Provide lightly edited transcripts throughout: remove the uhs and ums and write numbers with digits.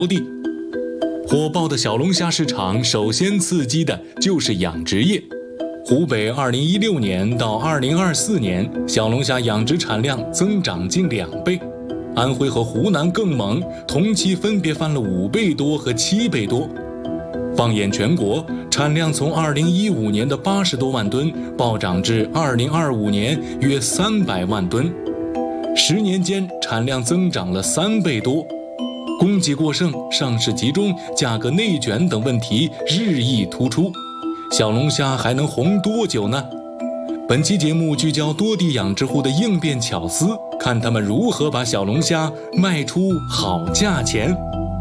地。火爆的小龙虾市场首先刺激的就是养殖业。湖北2016年到2024年小龙虾养殖产量增长近2倍，安徽和湖南更猛，同期分别翻了5倍多和7倍多。放眼全国，产量从2015年的80多万吨暴涨至2025年约300万吨，10年间产量增长了3倍多。供给过剩、上市集中、价格内卷等问题日益突出，小龙虾还能红多久呢？本期节目聚焦多地养殖户的应变巧思，看他们如何把小龙虾卖出好价钱。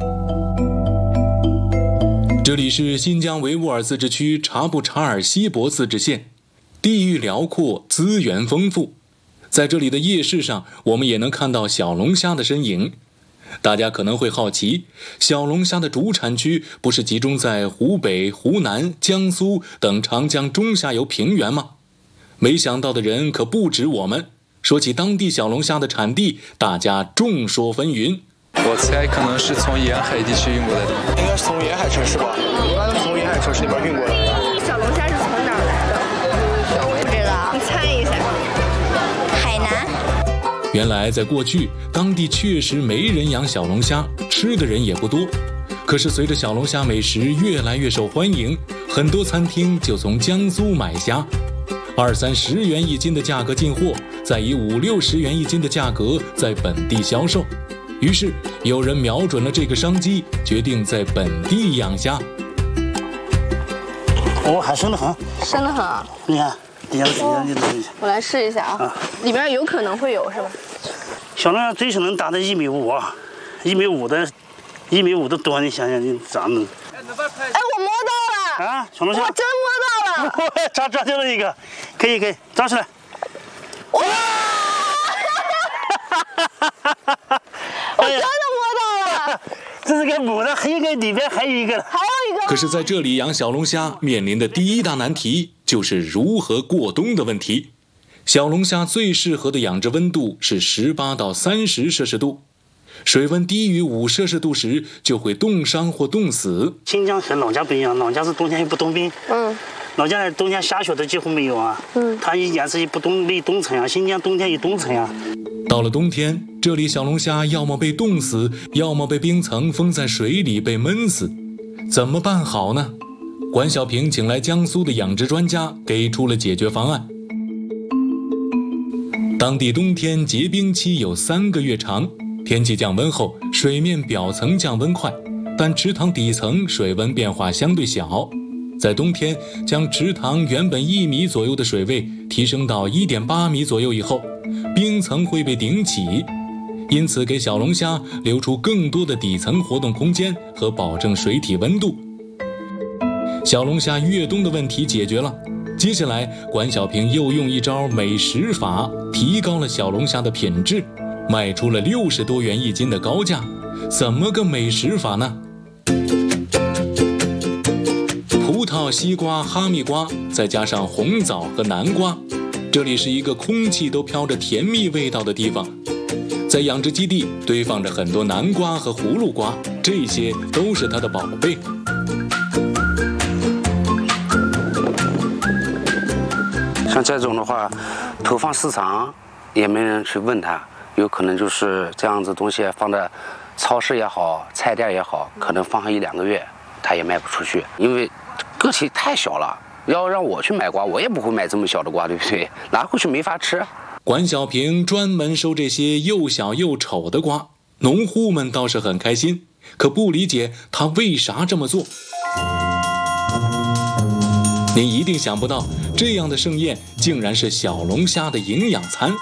这里是新疆维吾尔自治区察布查尔锡博自治县，地域辽阔，资源丰富。在这里的夜市上，我们也能看到小龙虾的身影。大家可能会好奇，小龙虾的主产区不是集中在湖北、湖南、江苏等长江中下游平原吗？没想到的人可不止我们。说起当地小龙虾的产地，大家众说纷纭。 我猜可能是从沿海地区运过来的， 应该是从沿海城市吧，一般都是从沿海城市里边运过来的。 小龙虾是从哪儿来的？我不知道，你猜一下。海南。 原来在过去，当地确实没人养小龙虾，吃的人也不多。可是随着小龙虾美食越来越受欢迎，很多餐厅就从江苏买虾，20-30元一斤的价格进货，再以50-60元一斤的价格在本地销售。于是有人瞄准了这个商机，决定在本地养虾。 还生得很， 生得很啊！ 你看，底下我来试一下啊，里边有可能会有是吧？ 小龙虾最少能达到1.5米啊，1.5米的多，你想想你咋弄？ 哎，我摸到了啊，小龙虾！ 我真摸到了！ 抓住了一个，可以，抓起来！ 哇！我真的摸到了！ 这是个母的，还有一个里边还有一个。 可是在这里养小龙虾面临的第一大难题就是如何过冬的问题。小龙虾最适合的养殖温度是18到30摄氏度，水温低于5摄氏度时就会冻伤或冻死。 新疆和老家不一样，老家是冬天又不冻冰，老家的冬天下雪都几乎没有啊，它一年四季不冻没冻成啊，新疆冬天有冻成啊。 到了冬天，这里小龙虾要么被冻死，要么被冰层封在水里被闷死，怎么办好呢？管小平请来江苏的养殖专家，给出了解决方案。当地冬天结冰期有3个月长，天气降温后，水面表层降温快，但池塘底层水温变化相对小。在冬天，将池塘原本1米左右的水位提升到1.8米左右以后，冰层会被顶起，因此给小龙虾留出更多的底层活动空间和保证水体温度。小龙虾越冬的问题解决了，接下来管小平又用一招美食法提高了小龙虾的品质，卖出了60多元一斤的高价。怎么个美食法呢？葡萄、西瓜、哈密瓜，再加上红枣和南瓜，这里是一个空气都飘着甜蜜味道的地方。在养殖基地堆放着很多南瓜和葫芦瓜，这些都是它的宝贝。 像这种的话，投放市场也没人去问它，有可能就是这样子东西放在超市也好，菜店也好，可能放上1-2个月，它也卖不出去，因为个体太小了。要让我去买瓜，我也不会买这么小的瓜，对不对？拿回去没法吃。 管小平专门收这些又小又丑的瓜，农户们倒是很开心，可不理解他为啥这么做。您一定想不到，这样的盛宴竟然是小龙虾的营养餐。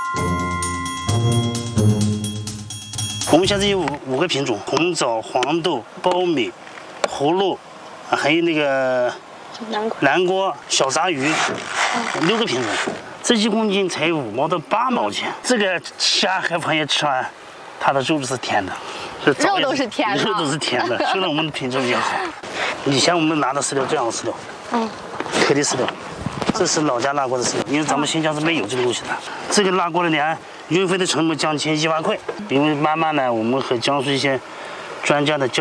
我们现在有5个品种：红枣、黄豆、苞米、葫芦，还有那个南瓜、小杂鱼，6个品种。这1公斤才5毛到8毛钱。这个虾和螃蟹吃完，它的肉是甜的， 肉都是甜的， 肉都是甜的，所以我们的品质比较好。以前我们拿的饲料这样的饲料，颗粒饲料，这是老家拉过的饲料，因为咱们新疆是没有这个东西的。这个拉过的连运费的成本将近1万块，因为慢慢呢，我们和江苏一些专家的教